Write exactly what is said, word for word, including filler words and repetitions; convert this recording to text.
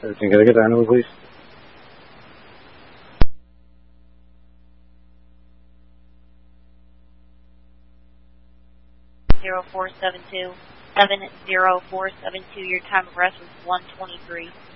Everything, can I get the animal, please? zero four seven two, seven zero four seven two, your time of rest was one twenty-three.